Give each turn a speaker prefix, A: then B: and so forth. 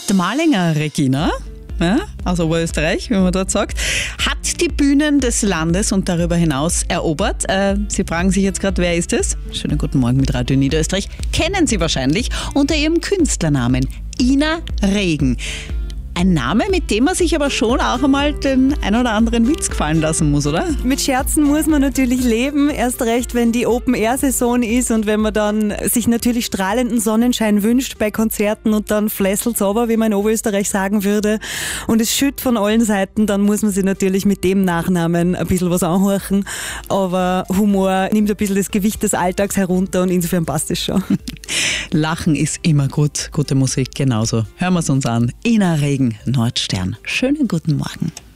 A: Der Malinger Regina, ja, aus Oberösterreich, wie man dort sagt, hat die Bühnen des Landes und darüber hinaus erobert. Sie fragen sich jetzt gerade, wer ist es? Schönen guten Morgen mit Radio Niederösterreich. Kennen Sie wahrscheinlich unter ihrem Künstlernamen Ina Regen. Ein Name, mit dem man sich aber schon auch einmal den ein oder anderen Witz gefallen lassen muss, oder?
B: Mit Scherzen muss man natürlich leben, erst recht, wenn die Open-Air-Saison ist und wenn man dann sich natürlich strahlenden Sonnenschein wünscht bei Konzerten und dann flässelt's aber, wie man in Oberösterreich sagen würde, und es schütt von allen Seiten, dann muss man sich natürlich mit dem Nachnamen ein bisschen was anhorchen, aber Humor nimmt ein bisschen das Gewicht des Alltags herunter und insofern passt es schon.
A: Lachen ist immer gut, gute Musik genauso. Hören wir es uns an. Ina Regen, Nordstern. Schönen guten Morgen.